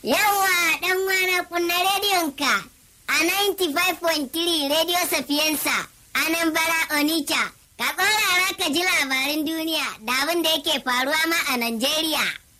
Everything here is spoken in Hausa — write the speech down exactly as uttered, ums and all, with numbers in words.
Yawwa ɗan wana kunna rediyonka a ninety-five point three Radio Sapienza a nan bara Onitsha. Ka tsorara ka ji labarin duniya da abin da yake faruwa ma a Najeriya.